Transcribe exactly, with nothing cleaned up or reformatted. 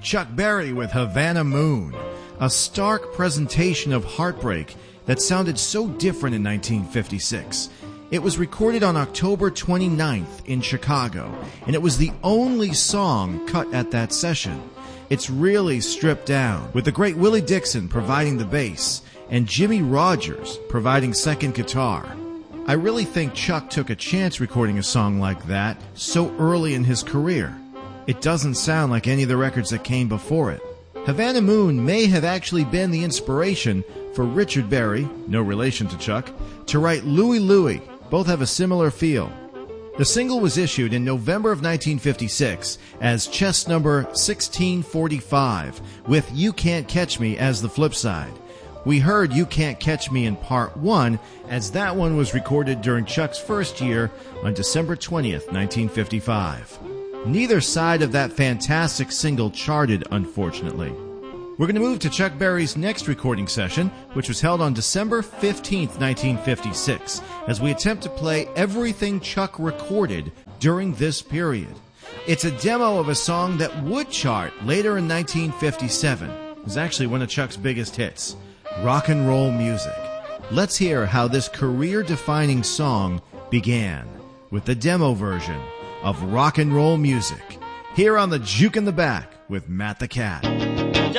Chuck Berry with Havana Moon, a stark presentation of heartbreak that sounded so different in nineteen fifty-six. It was recorded on October twenty-ninth in Chicago, and it was the only song cut at that session. It's really stripped down, with the great Willie Dixon providing the bass and Jimmy Rogers providing second guitar. I really think Chuck took a chance recording a song like that so early in his career. It doesn't sound like any of the records that came before it. Havana Moon may have actually been the inspiration for Richard Berry, no relation to Chuck, to write Louie Louie. Both have a similar feel. The single was issued in November of nineteen fifty-six as chess number sixteen forty-five, with You Can't Catch Me as the flip side. We heard You Can't Catch Me in part one, as that one was recorded during Chuck's first year on December twentieth, nineteen fifty-five. Neither side of that fantastic single charted, unfortunately. We're going to move to Chuck Berry's next recording session, which was held on December fifteenth, nineteen fifty-six, as we attempt to play everything Chuck recorded during this period. It's a demo of a song that would chart later in nineteen fifty-seven. It was actually one of Chuck's biggest hits, Rock and Roll Music. Let's hear how this career-defining song began with the demo version of Rock and Roll Music, here on the Juke in the Back with Matt the Cat.